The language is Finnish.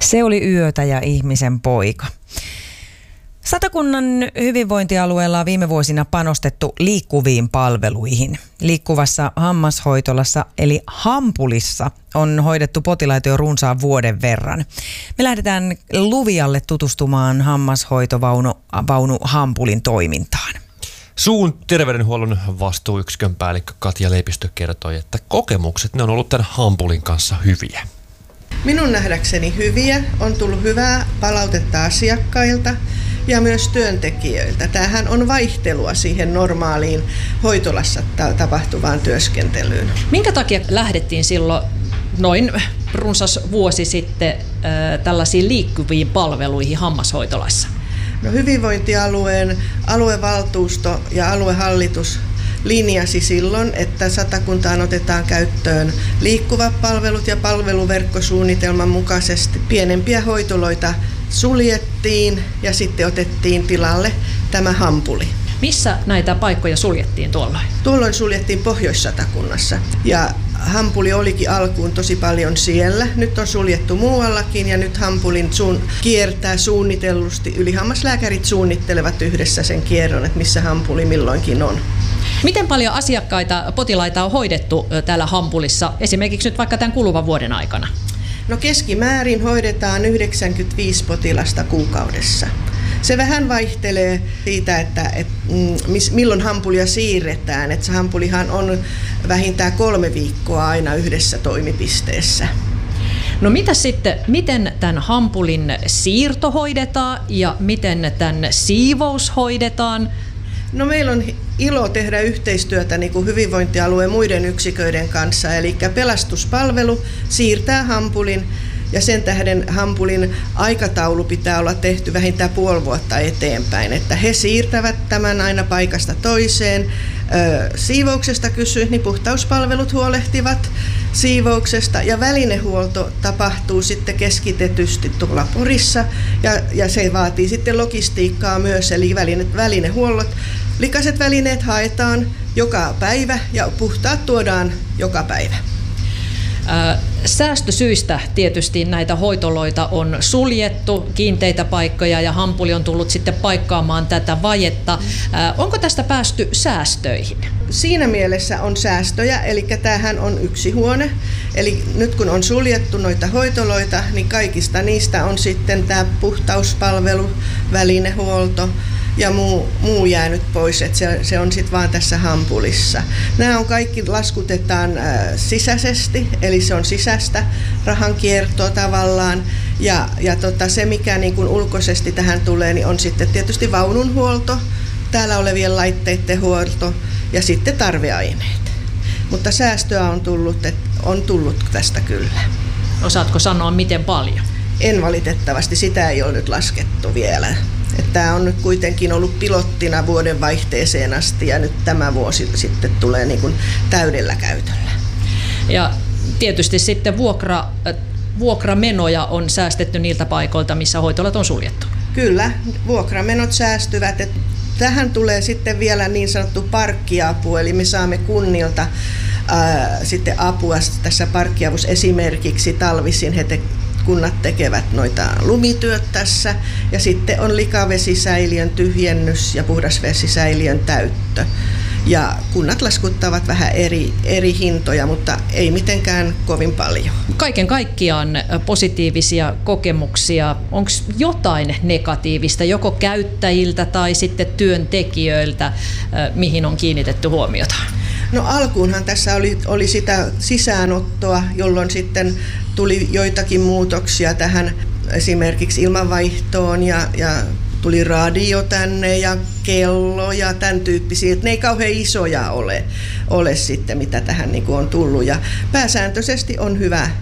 Se oli yötä ja ihmisen poika. Satakunnan hyvinvointialueella on viime vuosina panostettu liikkuviin palveluihin. Liikkuvassa hammashoitolassa eli Hampulissa on hoidettu potilaita jo runsaan vuoden verran. Me lähdetään Luvialle tutustumaan hammashoitovaunu Hampulin toimintaan. Suun terveydenhuollon vastuuyksikön päällikkö Katja Leipistö kertoi, että kokemukset ne on ollut tämän Hampulin kanssa hyviä. Minun nähdäkseni hyviä. On tullut hyvää palautetta asiakkailta ja myös työntekijöiltä. Tämähän on vaihtelua siihen normaaliin hoitolassa tapahtuvaan työskentelyyn. Minkä takia lähdettiin silloin noin runsas vuosi sitten tällaisiin liikkuviin palveluihin hammashoitolassa? No, hyvinvointialueen aluevaltuusto ja aluehallitus linjasi silloin, että Satakuntaan otetaan käyttöön liikkuvat palvelut ja palveluverkkosuunnitelman mukaisesti pienempiä hoitoloita suljettiin ja sitten otettiin tilalle tämä Hampuli. Missä näitä paikkoja suljettiin tuolloin? Tuolloin suljettiin Pohjois-Satakunnassa ja Hampuli olikin alkuun tosi paljon siellä. Nyt on suljettu muuallakin ja nyt Hampulin kiertää suunnitellusti. Ylihammaslääkärit suunnittelevat yhdessä sen kierron, että missä Hampuli milloinkin on. Miten paljon asiakkaita, potilaita on hoidettu täällä Hampulissa, esimerkiksi nyt vaikka tämän kuluvan vuoden aikana? No, keskimäärin hoidetaan 95 potilasta kuukaudessa. Se vähän vaihtelee siitä, että milloin Hampulia siirretään. Että se Hampulihan on vähintään 3 viikkoa aina yhdessä toimipisteessä. No mitä sitten, miten tämän Hampulin siirto hoidetaan ja miten tämän siivous hoidetaan? No, meillä on ilo tehdä yhteistyötä niin kuin hyvinvointialueen muiden yksiköiden kanssa. Eli pelastuspalvelu siirtää Hampulin ja sen tähden Hampulin aikataulu pitää olla tehty vähintään puoli vuotta eteenpäin. Että he siirtävät tämän aina paikasta toiseen. Siivouksesta kysyit, niin puhtauspalvelut huolehtivat siivouksesta ja välinehuolto tapahtuu sitten keskitetysti tuolla Porissa ja se vaatii sitten logistiikkaa myös, eli välinehuollot. Likaiset välineet haetaan joka päivä ja puhtaat tuodaan joka päivä. Säästösyistä tietysti näitä hoitoloita on suljettu, kiinteitä paikkoja, ja Hampuli on tullut sitten paikkaamaan tätä vajetta. Onko tästä päästy säästöihin? Siinä mielessä on säästöjä, eli tämähän on yksi huone. Eli nyt kun on suljettu noita hoitoloita, niin kaikista niistä on sitten tämä puhtauspalvelu, välinehuolto ja muu jäänyt pois, että se on sitten vaan tässä Hampulissa. Nämä on kaikki laskutetaan sisäisesti, eli se on sisäistä rahankiertoa tavallaan, ja se mikä niin kuin ulkoisesti tähän tulee, niin on sitten tietysti vaununhuolto, täällä olevien laitteiden huolto ja sitten tarveaineet. Mutta säästöä on tullut tästä kyllä. Osaatko sanoa miten paljon? En valitettavasti, sitä ei ole nyt laskettu vielä. Tämä on nyt kuitenkin ollut pilottina vuoden vaihteeseen asti ja nyt tämä vuosi sitten tulee niin kuin täydellä käytöllä. Ja tietysti sitten vuokramenoja on säästetty niiltä paikoilta, missä hoitolat on suljettu. Kyllä, vuokramenot säästyvät. Tähän tulee sitten vielä niin sanottu parkkiapu, eli me saamme kunnilta sitten apua tässä parkkiavussa. Esimerkiksi talvisin kunnat tekevät noita lumityöt tässä ja sitten on likavesisäiliön tyhjennys ja puhdasvesisäiliön täyttö. Ja kunnat laskuttavat vähän eri hintoja, mutta ei mitenkään kovin paljon. Kaiken kaikkiaan positiivisia kokemuksia. Onko jotain negatiivista joko käyttäjiltä tai sitten työntekijöiltä, mihin on kiinnitetty huomiota? No, alkuunhan tässä oli sitä sisäänottoa, jolloin sitten tuli joitakin muutoksia tähän esimerkiksi ilmanvaihtoon ja tuli radio tänne ja kello ja tämän tyyppisiä, että ne ei kauhean isoja ole sitten, mitä tähän niin kuin on tullut. Ja pääsääntöisesti on